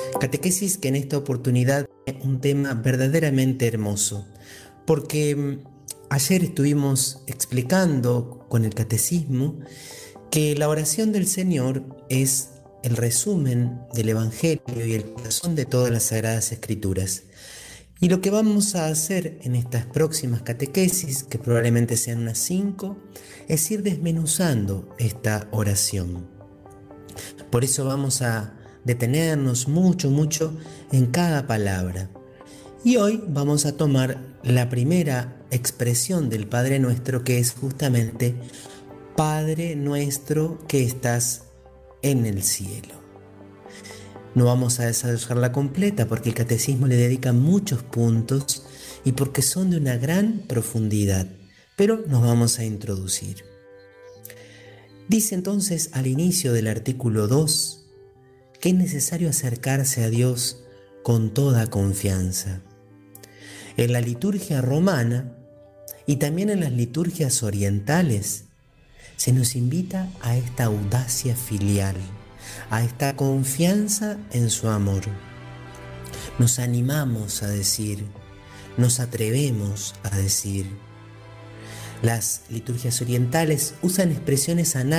Catequesis que en esta oportunidad es un tema verdaderamente hermoso, porque ayer estuvimos explicando con el catecismo que la oración del Señor es el resumen del Evangelio y el corazón de todas las Sagradas Escrituras. Y lo que vamos a hacer en estas próximas catequesis, que probablemente sean unas 5, es ir desmenuzando esta oración. Por eso vamos a detenernos mucho en cada palabra. Y hoy vamos a tomar la primera expresión del Padre Nuestro, que es justamente Padre nuestro que estás en el cielo. No vamos a desarrollarla completa porque el catecismo le dedica muchos puntos y porque son de una gran profundidad, pero nos vamos a introducir. Dice entonces al inicio del artículo 2 que es necesario acercarse a Dios con toda confianza. En la liturgia romana y también en las liturgias orientales se nos invita a esta audacia filial, a esta confianza en su amor. Nos animamos a decir, nos atrevemos a decir. Las liturgias orientales usan expresiones análogas